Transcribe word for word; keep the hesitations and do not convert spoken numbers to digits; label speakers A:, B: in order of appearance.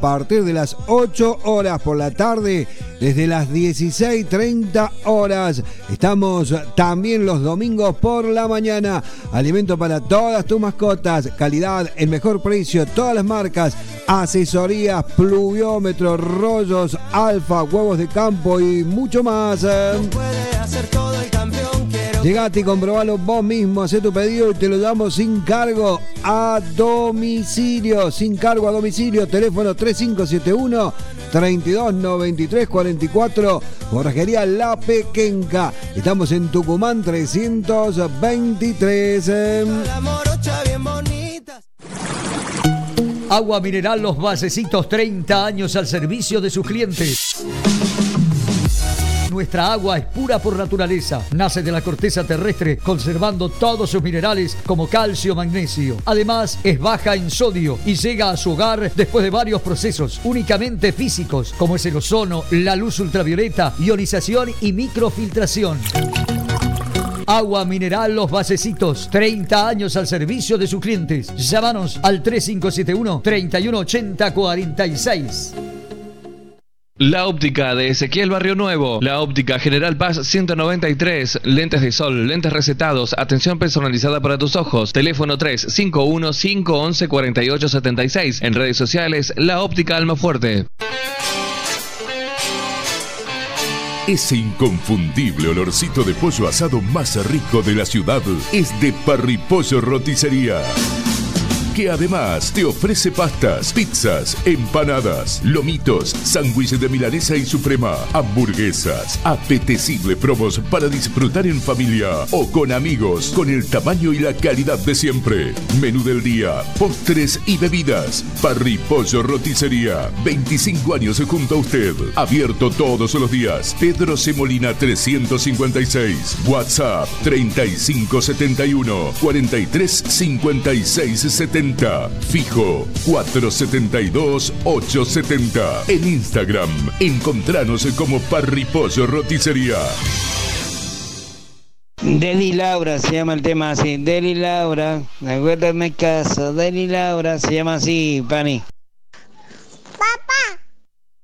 A: A partir de las ocho horas por la tarde, desde las dieciséis treinta horas. Estamos también los domingos por la mañana. Alimento para todas tus mascotas, calidad, el mejor precio, todas las marcas, asesorías, pluviómetros, rollos, alfa, huevos de campo y mucho más. Llegate y comprobalo vos mismo, hacé tu pedido y te lo damos sin cargo a domicilio, sin cargo a domicilio, teléfono tres cinco siete uno, tres dos nueve tres cuatro cuatro, Forrajería La Pequenca, estamos en Tucumán trescientos veintitrés.
B: Agua mineral Los Basecitos, treinta años al servicio de sus clientes. Nuestra agua es pura por naturaleza. Nace de la corteza terrestre, conservando todos sus minerales como calcio, magnesio. Además, es baja en sodio y llega a su hogar después de varios procesos, únicamente físicos, como es el ozono, la luz ultravioleta, ionización y microfiltración. Agua mineral Los Basecitos, treinta años al servicio de sus clientes. Llámanos al tres cinco siete uno, tres uno ocho cero, cuatro seis.
C: La óptica de Ezequiel Barrio Nuevo. La óptica General Paz ciento noventa y tres. Lentes de sol, lentes recetados, atención personalizada para tus ojos. Teléfono tres cinco uno, cinco once, cuarenta y ocho setenta y seis. En redes sociales, La Óptica Almafuerte.
D: Ese inconfundible olorcito de pollo asado más rico de la ciudad es de Parripollo Roticería, que además te ofrece pastas, pizzas, empanadas, lomitos, sándwiches de milanesa y suprema, hamburguesas, apetecibles promos para disfrutar en familia o con amigos, con el tamaño y la calidad de siempre. Menú del día, postres y bebidas. Parripollo Roticería, veinticinco años junto a usted. Abierto todos los días. Pedro C. Molina trescientos cincuenta y seis. WhatsApp treinta y cinco setenta y uno, cuarenta y tres cincuenta y seis setenta. Fijo cuatrocientos setenta y dos, ochocientos setenta. En Instagram, encontranos como Parripollo Roticería.
E: Deli Laura se llama el tema así. Deli Laura, acuérdame casa. Deli Laura se llama así, Pani.